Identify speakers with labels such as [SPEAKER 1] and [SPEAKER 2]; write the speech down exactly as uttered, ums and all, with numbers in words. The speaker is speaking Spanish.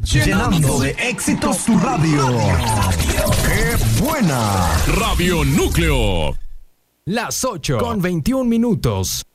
[SPEAKER 1] Llenando de éxitos tu radio. ¡Qué buena!
[SPEAKER 2] Radio Núcleo.
[SPEAKER 3] Las ocho con veintiún minutos.